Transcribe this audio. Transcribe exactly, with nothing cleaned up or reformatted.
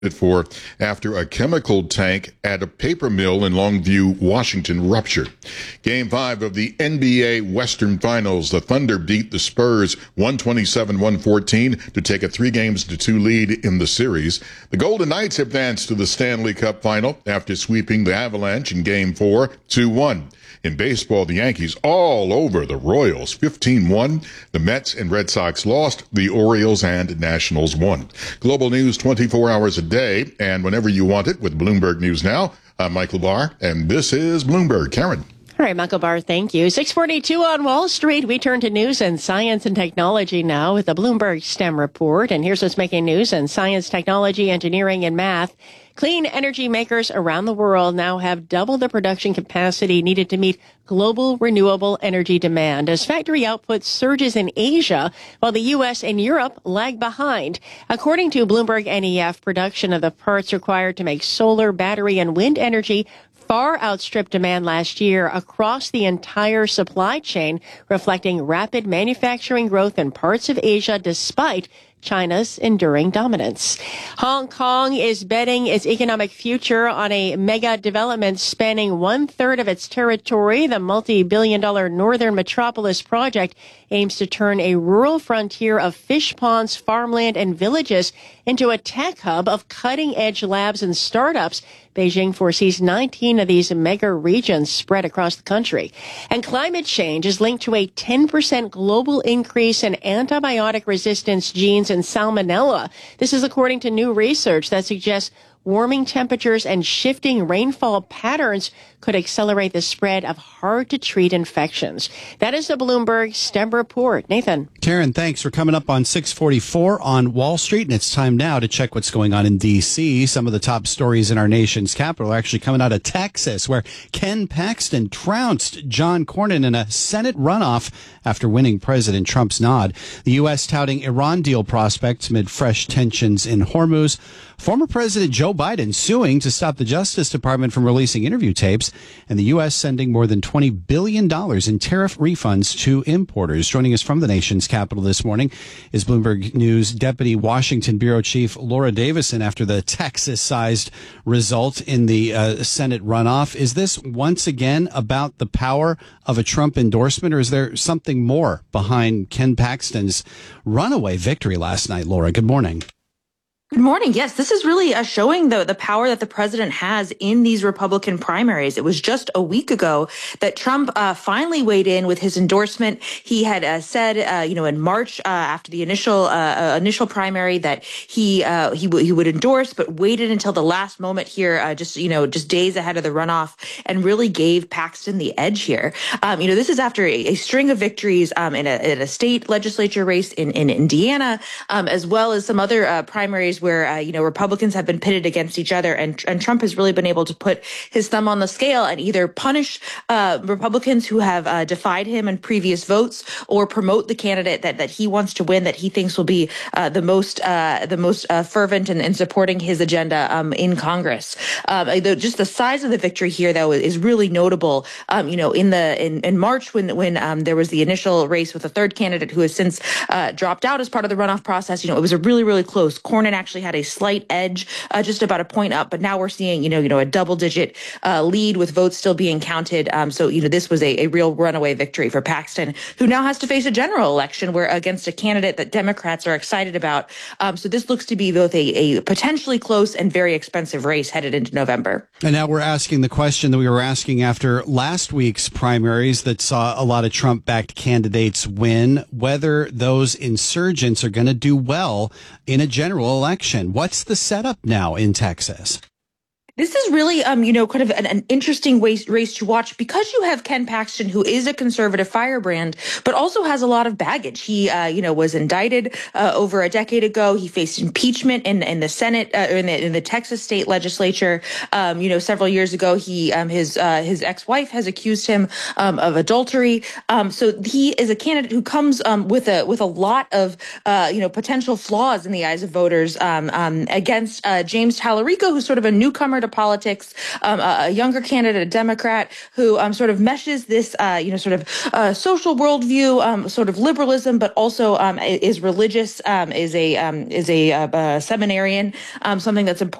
for after a chemical tank at a paper mill in Longview, Washington ruptured. Game five of the N B A Western Finals. The Thunder beat the Spurs one twenty-seven to one fourteen to take a three games to two lead in the series. The Golden Knights advanced to the Stanley Cup final after sweeping the Avalanche in game four two one. In baseball, the Yankees all over the Royals, fifteen one. The Mets and Red Sox lost. The Orioles and Nationals won. Global news twenty-four hours a day and whenever you want it with Bloomberg News Now. I'm Michael Barr, and this is Bloomberg. Karen. All right, Michael Barr, thank you. six forty-two on Wall Street. We turn to news and science and technology now with the Bloomberg STEM report. And here's what's making news in science, technology, engineering, and math. Clean energy makers around the world now have double the production capacity needed to meet global renewable energy demand as factory output surges in Asia while the U S and Europe lag behind. According to Bloomberg N E F, production of the parts required to make solar, battery, and wind energy far outstripped demand last year across the entire supply chain, reflecting rapid manufacturing growth in parts of Asia despite China's enduring dominance. Hong Kong is betting its economic future on a mega development spanning one third of its territory. The multi-billion dollar Northern Metropolis project aims to turn a rural frontier of fish ponds, farmland, and villages into a tech hub of cutting-edge labs and startups. Beijing foresees nineteen of these mega regions spread across the country. And climate change is linked to a ten percent global increase in antibiotic resistance genes and salmonella. This is according to new research that suggests warming temperatures and shifting rainfall patterns could accelerate the spread of hard-to-treat infections. That is the Bloomberg STEM report. Nathan. Karen, thanks. We're coming up on six forty-four on Wall Street, and it's time now to check what's going on in D C. Some of the top stories in our nation's capital are actually coming out of Texas, where Ken Paxton trounced John Cornyn in a Senate runoff after winning President Trump's nod. The U S touting Iran deal prospects amid fresh tensions in Hormuz. Former President Joe Biden suing to stop the Justice Department from releasing interview tapes, and the U S sending more than twenty billion dollars in tariff refunds to importers. Joining us from the nation's capital this morning is Bloomberg News Deputy Washington Bureau Chief Laura Davison after the Texas-sized result in the uh, Senate runoff. Is this once again about the power of a Trump endorsement, or is there something more behind Ken Paxton's runaway victory last night? Laura, good morning. Good morning. Yes, this is really uh, showing the, the power that the president has in these Republican primaries. It was just a week ago that Trump uh, finally weighed in with his endorsement. He had uh, said, uh, you know, in March uh, after the initial uh, initial primary that he uh, he, w- he would endorse, but waited until the last moment here, uh, just you know, just days ahead of the runoff, and really gave Paxton the edge here. Um, you know, this is after a, a string of victories um, in, a, in a state legislature race in in Indiana, um, as well as some other uh, primaries where, uh, you know, Republicans have been pitted against each other, and, and Trump has really been able to put his thumb on the scale and either punish uh, Republicans who have uh, defied him in previous votes, or promote the candidate that, that he wants to win, that he thinks will be uh, the most uh, the most uh, fervent in, in supporting his agenda um, in Congress. Um, the, just the size of the victory here, though, is really notable. Um, you know, in the in, in March, when when um, there was the initial race with a third candidate who has since uh, dropped out as part of the runoff process, you know, it was a really, really close. Cornyn actually had a slight edge, uh, just about a point up, but now we're seeing, you know, you know, a double-digit uh, lead with votes still being counted. Um, so, you know, this was a, a real runaway victory for Paxton, who now has to face a general election where against a candidate that Democrats are excited about. Um, so this looks to be both a, a potentially close and very expensive race headed into November. And now we're asking the question that we were asking after last week's primaries that saw a lot of Trump-backed candidates win, whether those insurgents are going to do well in a general election. What's the setup now in Texas? This is really, um, you know, kind of an, an interesting race, race to watch, because you have Ken Paxton, who is a conservative firebrand, but also has a lot of baggage. He, uh, you know, was indicted uh, over a decade ago. He faced impeachment in, in the Senate, uh, in, the, in the Texas state legislature. Um, you know, several years ago, he, um, his, uh, his ex-wife has accused him um, of adultery. Um, so he is a candidate who comes um, with a with a lot of, uh, you know, potential flaws in the eyes of voters um, um, against uh, James Tallarico, who's sort of a newcomer to politics, um, a, a younger candidate, a Democrat, who um, sort of meshes this, uh, you know, sort of uh, social worldview, um, sort of liberalism, but also um, is religious, um, is a um, is a, uh, a seminarian, um, something that's important.